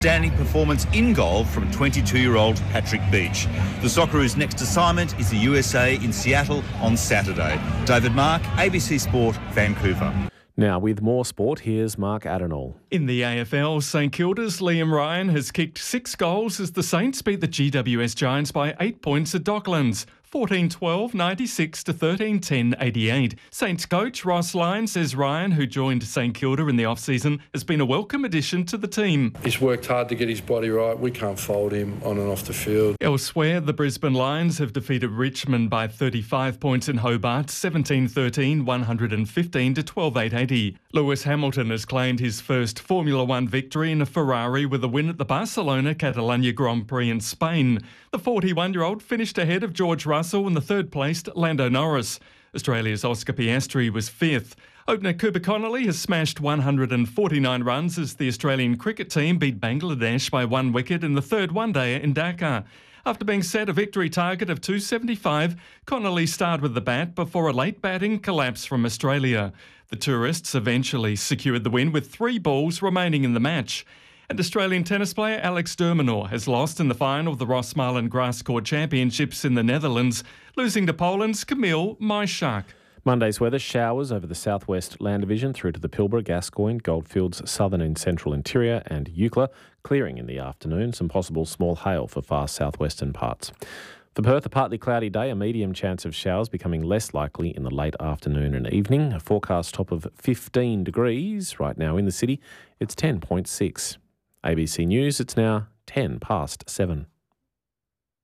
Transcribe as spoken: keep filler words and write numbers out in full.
Outstanding performance in goal from twenty-two-year-old Patrick Beach. The Socceroos' next assignment is the U S A in Seattle on Saturday. David Mark, A B C Sport, Vancouver. Now, with more sport, here's Mark Adenall. In the A F L, St Kilda's Liam Ryan has kicked six goals as the Saints beat the G W S Giants by eight points at Docklands. fourteen twelve, ninety-six to thirteen ten, eighty-eight. Saints coach Ross Lyon says Ryan, who joined St Kilda in the off-season, has been a welcome addition to the team. He's worked hard to get his body right. We can't fold him on and off the field. Elsewhere, the Brisbane Lions have defeated Richmond by thirty-five points in Hobart, seventeen thirteen, one fifteen to twelve eight, eighty. Lewis Hamilton has claimed his first Formula One victory in a Ferrari with a win at the Barcelona Catalunya Grand Prix in Spain. The forty-one-year-old finished ahead of George Russell and the third-placed Lando Norris. Australia's Oscar Piastri was fifth. Opener Cooper Connolly has smashed one hundred forty-nine runs as the Australian cricket team beat Bangladesh by one wicket in the third one-dayer in Dhaka. After being set a victory target of two seventy-five, Connolly started with the bat before a late batting collapse from Australia. The tourists eventually secured the win with three balls remaining in the match. And Australian tennis player Alex de Minaur has lost in the final of the Rosmalen Grass Court Championships in the Netherlands, losing to Poland's Kamil Majchrzak. Monday's weather: showers over the southwest Land Division through to the Pilbara, Gascoyne, Goldfields, southern and central interior and Eucla. Clearing in the afternoon, some possible small hail for far southwestern parts. For Perth, a partly cloudy day, a medium chance of showers becoming less likely in the late afternoon and evening. A forecast top of fifteen degrees right now in the city. It's ten point six. A B C News, it's now ten past seven.